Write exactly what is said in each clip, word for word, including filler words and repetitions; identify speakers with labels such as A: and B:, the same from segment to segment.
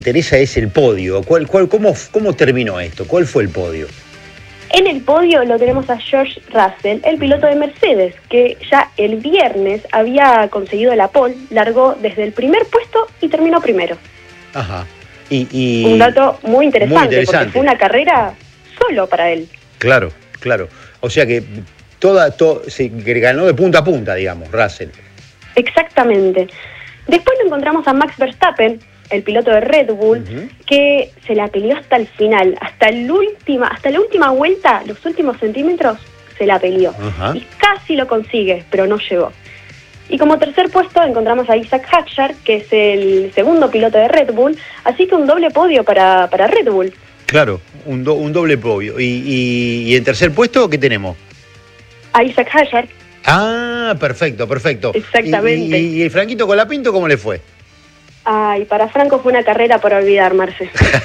A: interesa es el podio. ¿Cuál, cuál, cómo, ¿Cómo terminó esto? ¿Cuál fue el podio?
B: En el podio lo tenemos a George Russell, el piloto de Mercedes, que ya el viernes había conseguido la pole, largó desde el primer puesto y terminó primero.
A: Ajá. Y, y
B: un dato muy interesante,
A: muy interesante,
B: porque fue una carrera solo para él.
A: Claro, claro. O sea que toda, to, se ganó de punta a punta, digamos, Russell.
B: Exactamente. Después lo encontramos a Max Verstappen, el piloto de Red Bull, uh-huh. que se la peleó hasta el final, hasta el última, hasta la última vuelta, los últimos centímetros, se la peleó. Uh-huh. Y casi lo consigue, pero no llegó. Y como tercer puesto encontramos a Isaac Hadjar, que es el segundo piloto de Red Bull, así que un doble podio para, para Red Bull.
A: Claro, un, do, un doble podio. Y, y, ¿Y en tercer puesto qué tenemos?
B: A Isaac Hadjar.
A: Ah, perfecto, perfecto.
B: Exactamente.
A: ¿Y, y, y el Franquito Colapinto cómo le fue?
B: Ay, para Franco fue una carrera por olvidar, Marce.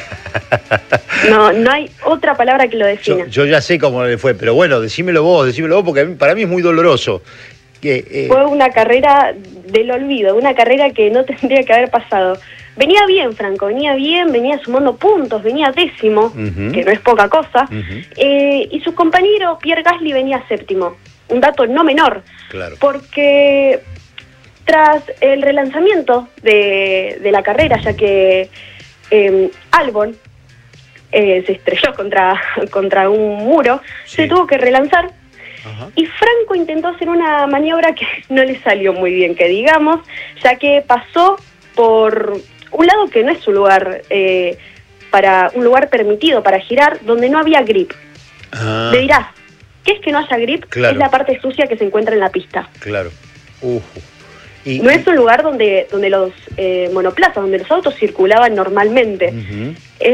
B: No, no hay otra palabra que lo defina.
A: Yo, yo ya sé cómo le fue, pero bueno, decímelo vos, decímelo vos, porque para mí es muy doloroso. Que, eh...
B: Fue una carrera del olvido, una carrera que no tendría que haber pasado. Venía bien, Franco, venía bien, venía sumando puntos, venía décimo, uh-huh. que no es poca cosa, uh-huh. eh, y su compañero Pierre Gasly venía séptimo. Un dato no menor,
A: claro.
B: porque tras el relanzamiento de, de la carrera, ya que eh, Albon eh, se estrelló contra, contra un muro, sí. se tuvo que relanzar. Ajá. Y Franco intentó hacer una maniobra que no le salió muy bien, que digamos, ya que pasó por un lado que no es su lugar, eh, para un lugar permitido para girar, donde no había grip. Ah. Le dirás, ¿qué es que no haya grip? Claro. Es la parte sucia que se encuentra en la pista.
A: Claro. Uh. Y,
B: no
A: y...
B: es un lugar donde, donde los eh, monoplazas, donde los autos circulaban normalmente. Uh-huh.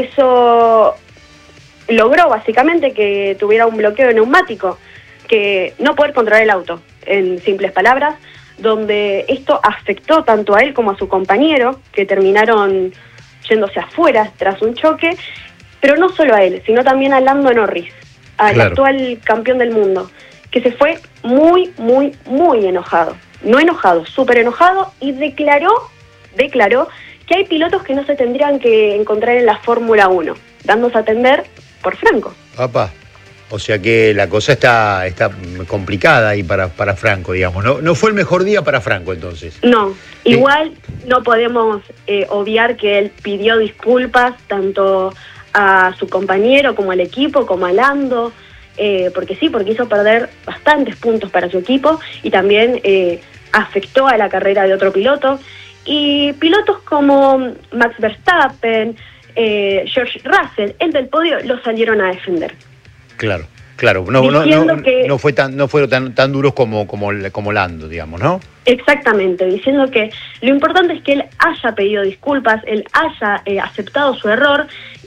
B: Eso logró básicamente que tuviera un bloqueo neumático, que no poder controlar el auto, en simples palabras, donde esto afectó tanto a él como a su compañero, que terminaron yéndose afuera tras un choque, pero no solo a él, sino también a Lando Norris, al claro. actual campeón del mundo, que se fue muy, muy, muy enojado. No enojado, súper enojado, y declaró, declaró que hay pilotos que no se tendrían que encontrar en la Fórmula uno, dándose a atender por Franco.
A: Papá. O sea que la cosa está, está complicada ahí para, para Franco, digamos. No, no fue el mejor día para Franco, entonces.
B: No, igual eh. no podemos eh, obviar que él pidió disculpas tanto a su compañero como al equipo, como a Lando, eh, porque sí, porque hizo perder bastantes puntos para su equipo y también eh, afectó a la carrera de otro piloto. Y pilotos como Max Verstappen, eh, George Russell, el del podio, lo salieron a defender.
A: Claro, claro, no, no, no, que, no fue tan, no fueron tan, tan duros como, como, como Lando, digamos, ¿no?
B: Exactamente, diciendo que lo importante es que él haya pedido disculpas, él haya eh, aceptado su error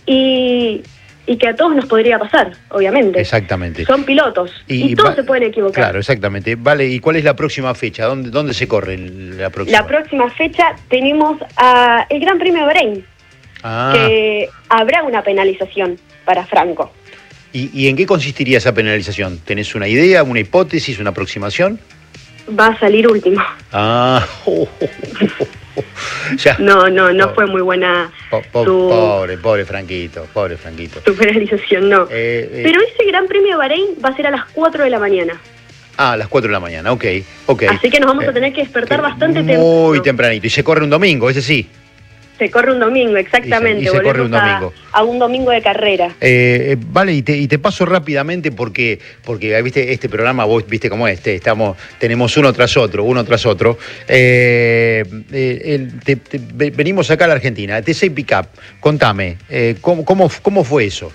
B: y, y que a todos nos podría pasar, obviamente.
A: Exactamente.
B: Son pilotos y, y todos va, se pueden equivocar.
A: Claro, exactamente. Vale, ¿y cuál es la próxima fecha? ¿Dónde, dónde se corre la próxima?
B: La próxima fecha tenemos a el Gran Premio de Bahrein, ah. que habrá una penalización para Franco.
A: ¿Y, ¿Y en qué consistiría esa penalización? ¿Tenés una idea, una hipótesis, una aproximación?
B: Va a salir último.
A: Ah, oh, oh, oh, oh. Ya.
B: No, no, no oh. fue muy buena.
A: Po, po,
B: su,
A: pobre, pobre Franquito, pobre Franquito.
B: Su penalización, no.
A: Eh, eh.
B: Pero ese Gran Premio de Bahrein va a ser a las cuatro de la mañana.
A: Ah, a las cuatro de la mañana, ok, ok.
B: Así que nos vamos eh, a tener que despertar bastante
A: muy
B: temprano.
A: Muy tempranito. Y se corre un domingo, ese sí.
B: Se corre un domingo, exactamente.
A: Y se, y se corre un domingo.
B: A, a un domingo de carrera.
A: Eh, eh, vale, y te, y te paso rápidamente porque, porque viste, este programa, vos viste cómo es, estamos, tenemos uno tras otro, uno tras otro. Eh, eh, el, te, te, venimos acá a la Argentina, T seis Pickup, contame, eh, ¿cómo, cómo, ¿cómo fue eso?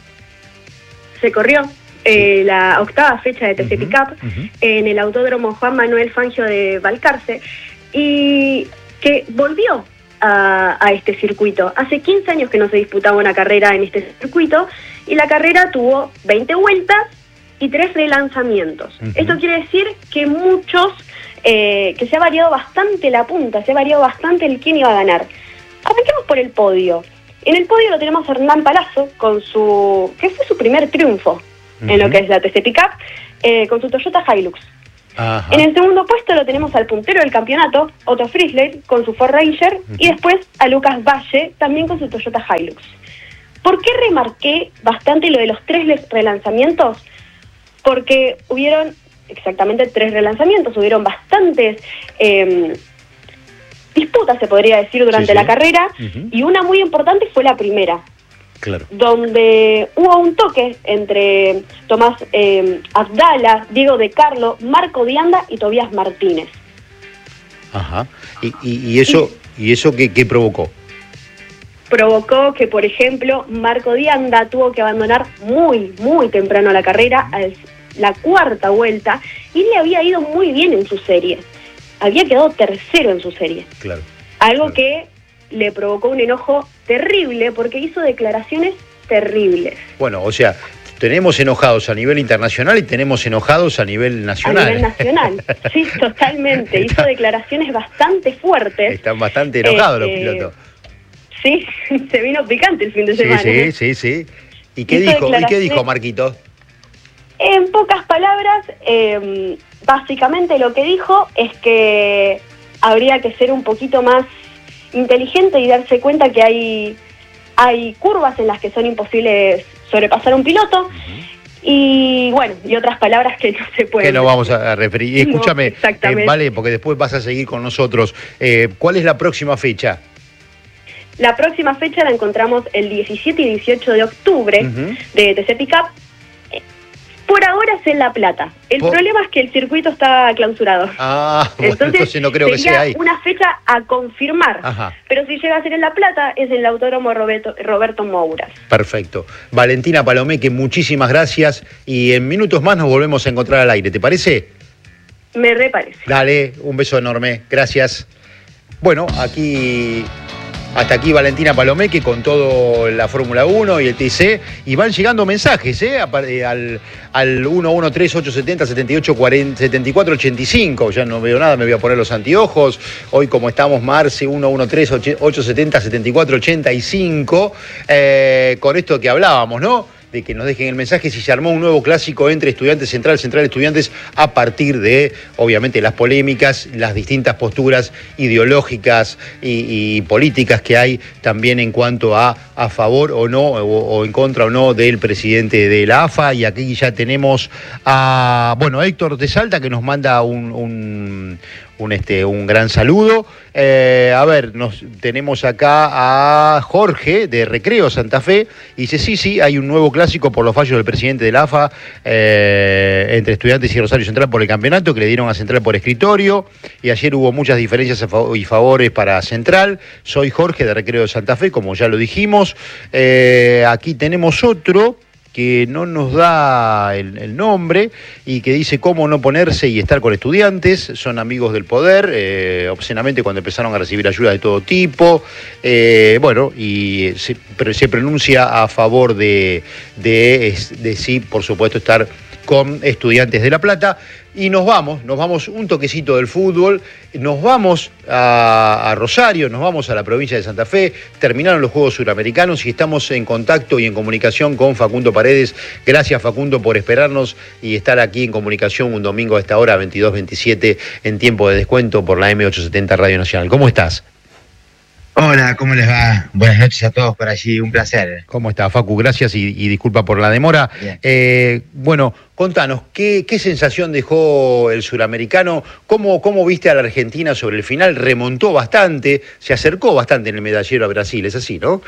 B: Se corrió eh, sí. la octava fecha de T seis uh-huh, Pickup uh-huh. en el Autódromo Juan Manuel Fangio de Balcarce y que volvió A, a este circuito. Hace quince años que no se disputaba una carrera en este circuito y la carrera tuvo veinte vueltas y tres relanzamientos. Uh-huh. Esto quiere decir que muchos, eh, que se ha variado bastante la punta, se ha variado bastante el quién iba a ganar. Arranquemos por el podio. En el podio lo tenemos a Hernán Palazzo con su, que fue su primer triunfo uh-huh. en lo que es la T C Pickup, eh, con su Toyota Hilux.
A: Ajá.
B: En el segundo puesto lo tenemos al puntero del campeonato, Otto Frizzler, con su Ford Ranger, uh-huh. y después a Lucas Valle, también con su Toyota Hilux. ¿Por qué remarqué bastante lo de los tres relanzamientos? Porque hubieron exactamente tres relanzamientos, hubieron bastantes eh, disputas, se podría decir, durante sí, sí. la carrera, uh-huh. y una muy importante fue la primera.
A: Claro.
B: Donde hubo un toque entre Tomás eh, Abdala, Diego De Carlo, Marco Dianda y Tobías Martínez.
A: Ajá. ¿Y, y, y eso, y, y eso qué, qué provocó?
B: Provocó que, por ejemplo, Marco Dianda tuvo que abandonar muy, muy temprano la carrera, a la cuarta vuelta, y le había ido muy bien en su serie. Había quedado tercero en su serie.
A: Claro.
B: Algo
A: claro.
B: que le provocó un enojo terrible porque hizo declaraciones terribles.
A: Bueno, o sea, tenemos enojados a nivel internacional y tenemos enojados a nivel nacional.
B: A nivel nacional, sí, totalmente. Hizo declaraciones bastante fuertes.
A: Están bastante enojados
B: eh,
A: los pilotos.
B: Sí, se vino picante el fin de semana.
A: Sí, sí, sí, sí. ¿Y qué dijo, ¿y qué dijo Marquito?
B: En pocas palabras, eh, básicamente lo que dijo es que habría que ser un poquito más inteligente y darse cuenta que hay, hay curvas en las que son imposibles sobrepasar un piloto, uh-huh. y bueno, y otras palabras que no se pueden.
A: Que no vamos a referir. Y escúchame,
B: no,
A: eh, vale, porque después vas a seguir con nosotros. Eh, ¿Cuál es la próxima fecha?
B: La próxima fecha la encontramos el diecisiete y dieciocho de octubre, uh-huh. de T C Pickup. Por ahora es en La Plata. El
A: Por...
B: problema es que el circuito está clausurado.
A: Ah, bueno, entonces, entonces no creo que sea ahí.
B: Una fecha a confirmar.
A: Ajá.
B: Pero si llega a ser en La Plata, es en el Autódromo Roberto, Roberto Mouras.
A: Perfecto. Valentina Palomeque, muchísimas gracias. Y en minutos más nos volvemos a encontrar al aire. ¿Te parece?
B: Me reparece.
A: Dale, un beso enorme. Gracias. Bueno, aquí... Hasta aquí Valentina Palomeque con todo la Fórmula uno y el T C. Y van llegando mensajes ¿eh? al, al uno uno tres ocho siete cero siete ocho setenta y cuatro ochenta y cinco. Ya no veo nada, me voy a poner los anteojos. Hoy como estamos, Marce, uno uno tres ocho siete cero setenta y cuatro ochenta y cinco. Eh, con esto que hablábamos, ¿no? De que nos dejen el mensaje si se armó un nuevo clásico entre Estudiantes Central, Central Estudiantes, a partir de, obviamente, las polémicas, las distintas posturas ideológicas y, y políticas que hay también en cuanto a a favor o no, o, o en contra o no del presidente de la A F A. Y aquí ya tenemos a, bueno, Héctor de Salta, que nos manda un... un Un, este, un gran saludo. Eh, a ver, nos tenemos acá a Jorge de Recreo Santa Fe. Y dice, sí, sí, hay un nuevo clásico por los fallos del presidente de la A F A eh, entre Estudiantes y Rosario Central por el campeonato que le dieron a Central por escritorio. Y ayer hubo muchas diferencias y favores para Central. Soy Jorge de Recreo de Santa Fe, como ya lo dijimos. Eh, aquí tenemos otro que no nos da el, el nombre y que dice cómo no ponerse y estar con Estudiantes, son amigos del poder, eh, obscenamente cuando empezaron a recibir ayuda de todo tipo, eh, bueno, y se, se pronuncia a favor de, de, de sí, por supuesto, estar con Estudiantes de La Plata. Y nos vamos, nos vamos un toquecito del fútbol, nos vamos a, a Rosario, nos vamos a la provincia de Santa Fe, terminaron los Juegos Suramericanos y estamos en contacto y en comunicación con Facundo Paredes. Gracias, Facundo, por esperarnos y estar aquí en comunicación un domingo a esta hora, veintidós veintisiete, en tiempo de descuento por la M ochocientos setenta Radio Nacional. ¿Cómo estás?
C: Hola, ¿cómo les va? Buenas noches a todos por allí, un placer.
A: ¿Cómo está, Facu? Gracias y, y disculpa por la demora. Eh, bueno, contanos, ¿qué, ¿qué sensación dejó el suramericano? ¿Cómo, ¿Cómo viste a la Argentina sobre el final? Remontó bastante, se acercó bastante en el medallero a Brasil, es así, ¿no?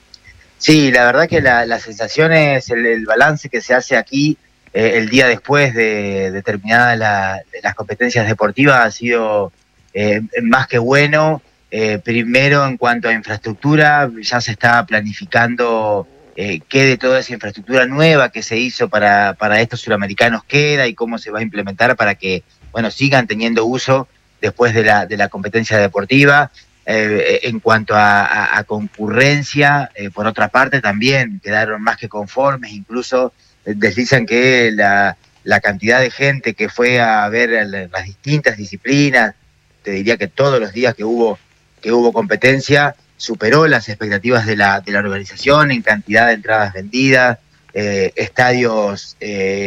C: Sí, la verdad que la, la sensación es el, el balance que se hace aquí eh, el día después de, de terminadas la, las competencias deportivas ha sido eh, más que bueno. Eh, primero, en cuanto a infraestructura, ya se está planificando eh, qué de toda esa infraestructura nueva que se hizo para, para estos suramericanos queda y cómo se va a implementar para que, bueno, sigan teniendo uso después de la, de la competencia deportiva. Eh, en cuanto a, a, a concurrencia, eh, por otra parte, también quedaron más que conformes, incluso eh, deslizan que la, la cantidad de gente que fue a ver las distintas disciplinas, te diría que todos los días que hubo que hubo competencia, superó las expectativas de la, de la organización en cantidad de entradas vendidas, eh, estadios eh,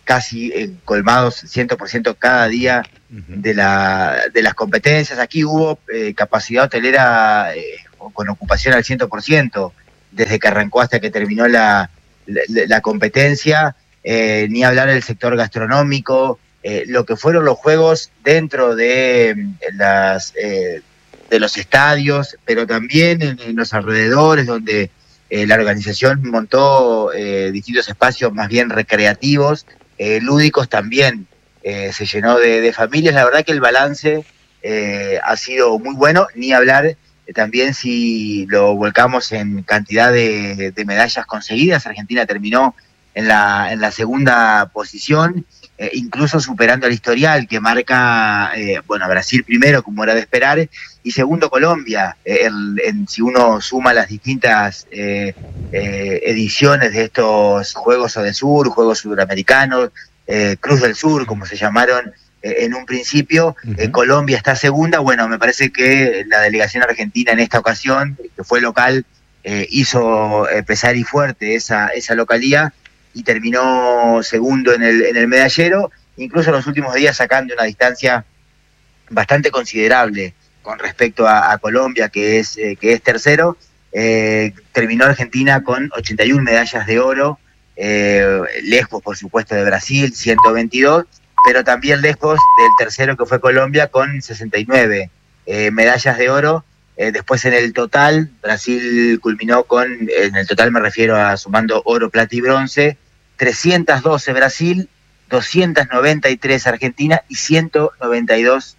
C: casi eh, colmados cien por ciento cada día de, la, de las competencias. Aquí hubo eh, capacidad hotelera eh, con ocupación al cien por ciento desde que arrancó hasta que terminó la, la, la competencia, eh, ni hablar del sector gastronómico, eh, lo que fueron los juegos dentro de, las, eh, de los estadios, pero también en, en los alrededores, donde eh, la organización montó eh, distintos espacios más bien recreativos, eh, lúdicos también. Eh, se llenó de, de familias. La verdad que el balance eh, ha sido muy bueno, ni hablar eh, también si lo volcamos en cantidad de, de medallas conseguidas. Argentina terminó en la, en la segunda posición, eh, incluso superando el historial que marca, eh, bueno, Brasil primero, como era de esperar, y segundo Colombia. Eh, el, en, si uno suma las distintas eh, eh, ediciones de estos Juegos Odesur, Juegos Sudamericanos, Eh, Cruz del Sur, como se llamaron eh, en un principio, uh-huh. eh, Colombia está segunda. Bueno, me parece que la delegación argentina en esta ocasión, que fue local, eh, hizo eh, pesar y fuerte esa, esa localía y terminó segundo en el, en el medallero, incluso en los últimos días sacando una distancia bastante considerable con respecto a, a Colombia, que es, eh, que es tercero. Eh, terminó Argentina con ochenta y una medallas de oro, Eh, lejos por supuesto de Brasil, ciento veintidós, pero también lejos del tercero que fue Colombia con sesenta y nueve eh, medallas de oro. Eh, después en el total, Brasil culminó con, en el total me refiero a sumando oro, plata y bronce, trescientos doce Brasil, doscientos noventa y tres Argentina y ciento noventa y dos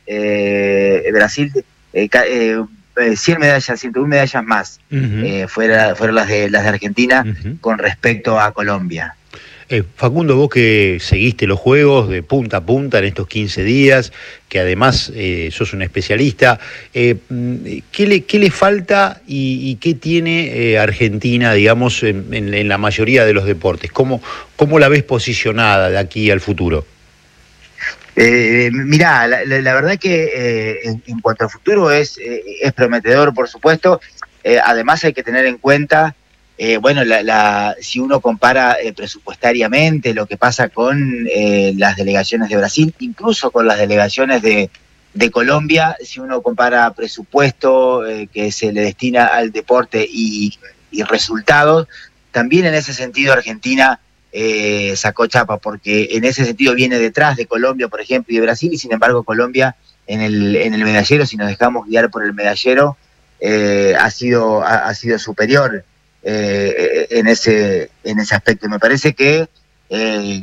C: eh, Brasil, eh, eh, cien medallas, ciento una medallas más, uh-huh. eh, fuera, fueron las de, las de Argentina uh-huh. con respecto a Colombia.
A: Eh, Facundo, vos que seguiste los Juegos de punta a punta en estos quince días, que además eh, sos un especialista, eh, ¿qué, le, ¿qué le falta y, y qué tiene eh, Argentina, digamos, en, en, en la mayoría de los deportes? ¿Cómo, cómo la ves posicionada de aquí al futuro?
C: Eh, mirá, la, la, la verdad que eh, en, en cuanto al futuro es, eh, es prometedor, por supuesto. Eh, además hay que tener en cuenta, eh, bueno, la, la, si uno compara eh, presupuestariamente lo que pasa con eh, las delegaciones de Brasil, incluso con las delegaciones de, de Colombia, si uno compara presupuesto eh, que se le destina al deporte y, y resultados, también en ese sentido Argentina Eh, sacó chapa, porque en ese sentido viene detrás de Colombia, por ejemplo, y de Brasil, y sin embargo Colombia en el, en el medallero, si nos dejamos guiar por el medallero, eh, ha sido ha, ha sido superior eh, en ese en ese aspecto. Me parece que eh,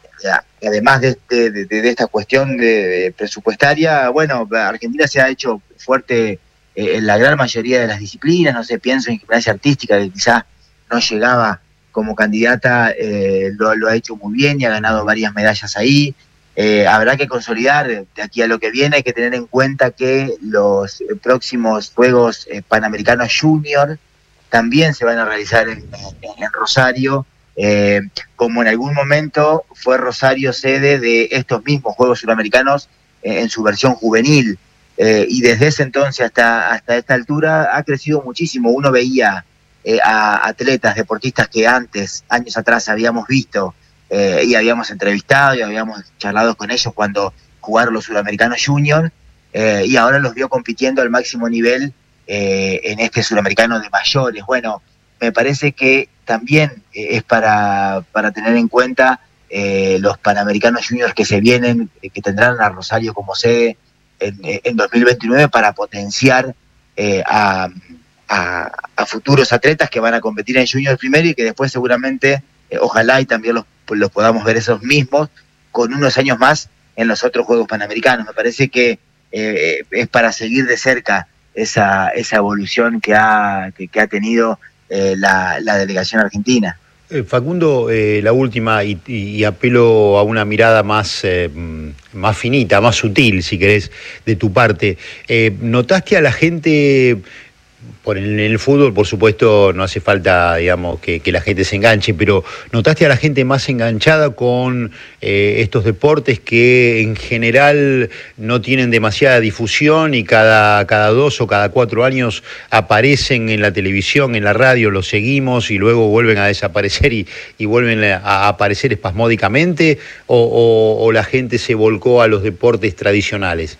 C: además de, este, de, de esta cuestión de, de presupuestaria, bueno, Argentina se ha hecho fuerte eh, en la gran mayoría de las disciplinas. No sé, pienso en gimnasia artística, que quizás no llegaba como candidata, eh, lo, lo ha hecho muy bien y ha ganado varias medallas ahí. Eh, habrá que consolidar de aquí a lo que viene. Hay que tener en cuenta que los próximos Juegos eh, Panamericanos Junior también se van a realizar en, en, en Rosario, eh, como en algún momento fue Rosario sede de estos mismos Juegos Suramericanos eh, en su versión juvenil. Eh, y desde ese entonces hasta, hasta esta altura ha crecido muchísimo. Uno veía Eh, a atletas, deportistas que antes, años atrás, habíamos visto eh, y habíamos entrevistado y habíamos charlado con ellos cuando jugaron los Suramericanos Junior, eh, y ahora los vio compitiendo al máximo nivel eh, en este Suramericano de mayores. Bueno, me parece que también eh, es para, para tener en cuenta eh, los Panamericanos Juniors que se vienen, eh, que tendrán a Rosario como sede en, en dos mil veintinueve, para potenciar eh, a... A, a futuros atletas que van a competir en Junior primero y que después seguramente, eh, ojalá y también los, los podamos ver esos mismos con unos años más en los otros Juegos Panamericanos. Me parece que eh, es para seguir de cerca esa, esa evolución que ha, que, que ha tenido eh, la, la delegación argentina.
A: Eh, Facundo, eh, la última, y, y apelo a una mirada más, eh, más finita, más sutil, si querés, de tu parte. Eh, ¿Notaste a la gente por en el fútbol, por supuesto, no hace falta, digamos, que, que la gente se enganche, pero ¿notaste a la gente más enganchada con eh, estos deportes que en general no tienen demasiada difusión y cada, cada dos o cada cuatro años aparecen en la televisión, en la radio, los seguimos y luego vuelven a desaparecer y, y vuelven a aparecer espasmódicamente? ¿O, o, o la gente se volcó a los deportes tradicionales?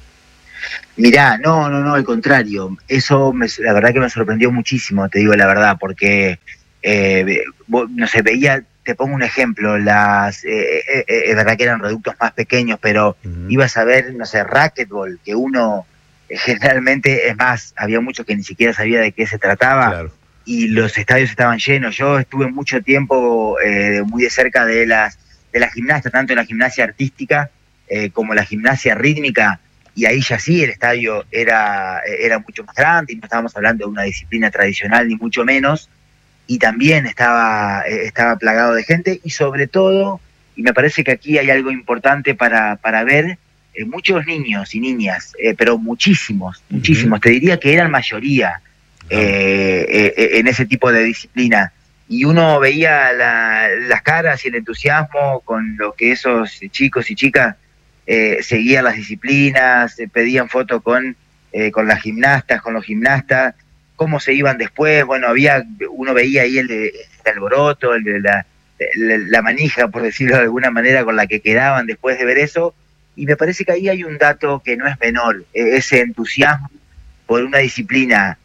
C: Mirá, no, no, no, al contrario. Eso me, la verdad que me sorprendió muchísimo, te digo la verdad, porque, eh, no sé, veía, te pongo un ejemplo, las, eh, eh, eh, es verdad que eran reductos más pequeños, pero uh-huh. ibas a ver, no sé, racquetball, que uno eh, generalmente, es más, había muchos que ni siquiera sabía de qué se trataba, claro. Y los estadios estaban llenos. Yo estuve mucho tiempo eh, muy de cerca de las, de la gimnasia, tanto en la gimnasia artística eh, como la gimnasia rítmica. Y ahí ya sí, el estadio era, era mucho más grande, y no estábamos hablando de una disciplina tradicional, ni mucho menos, y también estaba, estaba plagado de gente, y sobre todo, y me parece que aquí hay algo importante para, para ver, eh, muchos niños y niñas, eh, pero muchísimos, uh-huh. muchísimos, te diría que eran mayoría uh-huh. eh, eh, en ese tipo de disciplina, y uno veía la, las caras y el entusiasmo con lo que esos chicos y chicas Eh, seguían las disciplinas, eh, pedían fotos con, eh, con las gimnastas, con los gimnastas, cómo se iban después. Bueno, había, uno veía ahí el, de, el alboroto, el de la, la, la manija, por decirlo de alguna manera, con la que quedaban después de ver eso, y me parece que ahí hay un dato que no es menor, eh, ese entusiasmo por una disciplina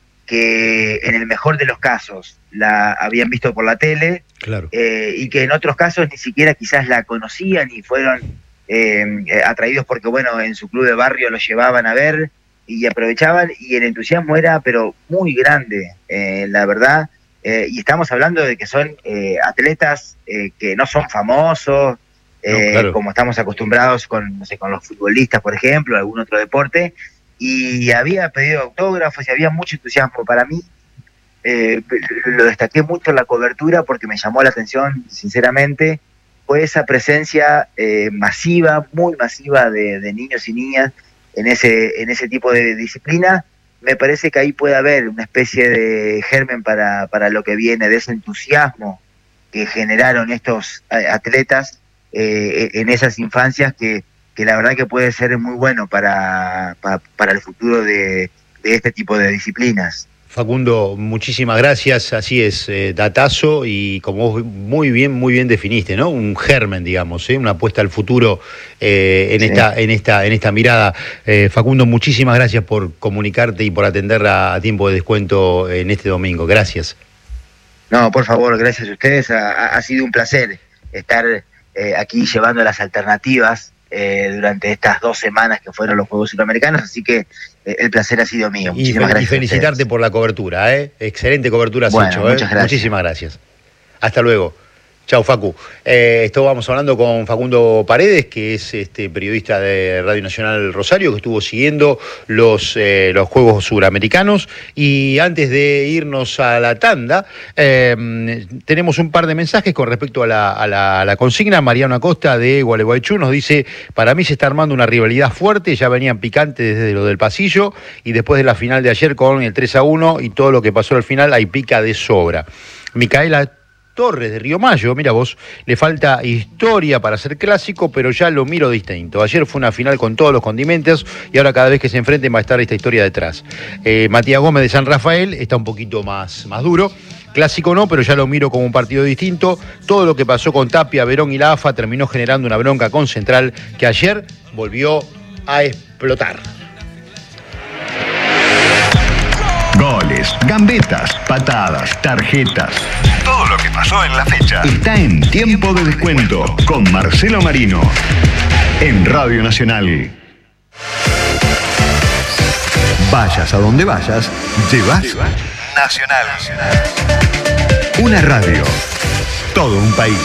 C: que en el mejor de los casos la habían visto por la tele, claro. eh, y que en otros casos ni siquiera quizás la conocían y fueron Eh, atraídos porque, bueno, en su club de barrio lo llevaban a ver y aprovechaban, y el entusiasmo era, pero muy grande, eh, la verdad, eh, y estamos hablando de que son eh, atletas eh, que no son famosos, eh, no, claro. como estamos acostumbrados con, no sé, con los futbolistas, por ejemplo, algún otro deporte, y había pedido autógrafos y había mucho entusiasmo. Para mí, eh, lo destaqué mucho en la cobertura porque me llamó la atención, sinceramente, fue esa presencia eh, masiva, muy masiva de, de niños y niñas en ese, en ese tipo de disciplina. Me parece que ahí puede haber una especie de germen para, para lo que viene, de ese entusiasmo que generaron estos atletas eh, en esas infancias, que, que la verdad que puede ser muy bueno para, para, para el futuro de, de este tipo de disciplinas.
A: Facundo, muchísimas gracias, así es, eh, datazo, y como vos muy bien, muy bien definiste, ¿no? Un germen, digamos, ¿eh? Una apuesta al futuro eh, en, sí. esta, en, esta, en esta mirada. Eh, Facundo, muchísimas gracias por comunicarte y por atender a, a tiempo de descuento en este domingo. Gracias.
C: No, por favor, gracias a ustedes. Ha, ha sido un placer estar eh, aquí llevando las alternativas Eh, durante estas dos semanas que fueron los Juegos Suramericanos, así que eh, el placer ha sido mío. Muchísimas y, gracias. Y felicitarte por la cobertura, ¿eh? Excelente cobertura has bueno, hecho, ¿eh? Muchas gracias. Muchísimas gracias. Hasta luego. Chau, Facu. Eh, esto vamos hablando con Facundo Paredes, que es este periodista de Radio Nacional Rosario, que estuvo siguiendo los, eh, los Juegos Suramericanos. Y antes de irnos a la tanda, eh, tenemos un par de mensajes con respecto a la, a la, a la consigna. Mariano Acosta de Gualeguaychú nos dice: para mí se está armando una rivalidad fuerte, ya venían picantes desde lo del pasillo, y después de la final de ayer con el tres a uno y todo lo que pasó al final, hay pica de sobra. Micaela Torres de Río Mayo, mira vos, le falta historia para ser clásico, pero ya lo miro distinto. Ayer fue una final con todos los condimentos y ahora cada vez que se enfrenten va a estar esta historia detrás. Eh, Matías Gómez de San Rafael está un poquito más, más duro. Clásico no, pero ya lo miro como un partido distinto. Todo lo que pasó con Tapia, Verón y la A F A terminó generando una bronca con Central que ayer volvió a explotar.
D: Goles, gambetas, patadas, tarjetas. Todo lo que pasó en la fecha está en Tiempo de Descuento con Marcelo Marino en Radio Nacional. Vayas a donde vayas, llevas Nacional. Una radio, todo un país.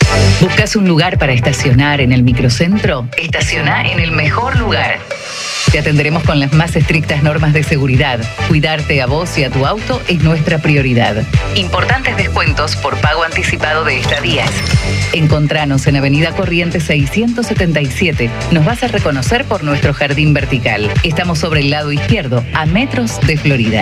E: ¿Buscas un lugar para estacionar en el microcentro? Estaciona en el mejor lugar. Te atenderemos con las más estrictas normas de seguridad. Cuidarte a vos y a tu auto es nuestra prioridad. Importantes descuentos por pago anticipado de estadías. Encontranos en Avenida Corrientes seiscientos setenta y siete. Nos vas a reconocer por nuestro jardín vertical. Estamos sobre el lado izquierdo, a metros de Florida.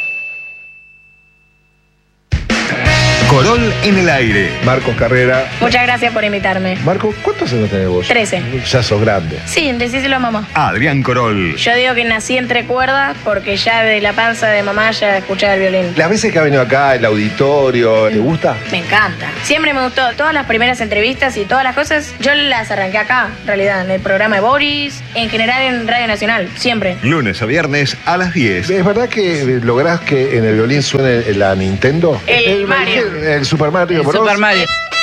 D: Corol en el aire.
F: Marcos Carrera.
G: Muchas gracias por invitarme.
F: Marco, ¿cuántos años tenés vos?
G: Trece.
F: Ya sos grande.
G: Sí, decíselo a mamá.
D: Adrián Corol.
G: Yo digo que nací entre cuerdas porque ya de la panza de mamá ya escuchaba el violín.
F: Las veces que ha venido acá, el auditorio, ¿te gusta?
G: Me encanta. Siempre me gustó. Todas las primeras entrevistas y todas las cosas, yo las arranqué acá, en realidad, en el programa de Boris, en general en Radio Nacional, siempre.
D: Lunes a viernes a las diez.
F: ¿Es verdad que lográs que en el violín suene la Nintendo?
G: El Mario.
F: El Super Mario
H: El
F: Bros.
H: Super Mario.